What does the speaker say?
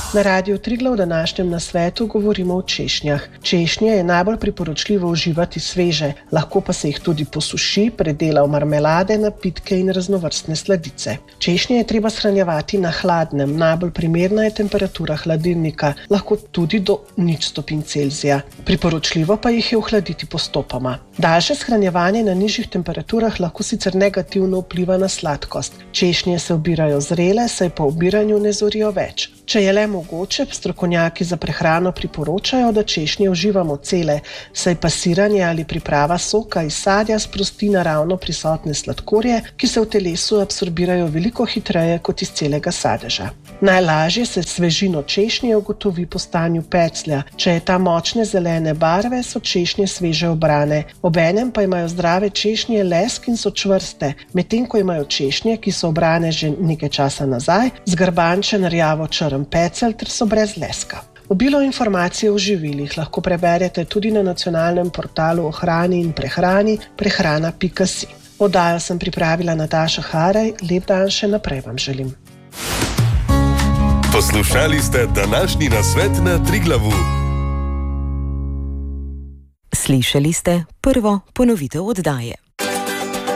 Na Radiu Triglav v današnjem nasvetu govorimo o češnjah. Češnje je najbolj priporočljivo uživati sveže, lahko pa se jih tudi posuši, predela v marmelade, napitke in raznovrstne sladice. Češnje je treba shranjevati na hladnem, najbolj primerna je temperatura hladilnika, lahko tudi do 0 stopinj Celzija. Priporočljivo pa jih je ohladiti postopoma. Daljše shranjevanje na nižjih temperaturah lahko sicer negativno vpliva na sladkost. Češnje se obirajo zrele, saj po obiranju ne zorijo več. Če je le mogoče, strokovnjaki za prehrano priporočajo, da češnje uživamo cele, saj pasiranje ali priprava soka iz sadja sprosti naravno prisotne sladkorje, ki se v telesu absorbirajo veliko hitreje kot iz celega sadeža. Najlažje se svežino češnje ugotovi po stanju peclja. Če je ta močne zelene barve, so češnje sveže obrane. Obenem pa imajo zdrave češnje lesk in so čvrste, medtem ko imajo češnje, ki so obrane že nekaj časa nazaj, zgrbančen rjavo črn pecelj ter so brez leska. Obilo informacij o živilih lahko preberete tudi na nacionalnem portalu o hrani in prehrani prehrana.si. Oddajo sem pripravila Nataša Haraj, lep dan še naprej vam želim. Poslušali ste današnji nasvet na Triglavu. Slišali ste prvo ponovitev oddaje.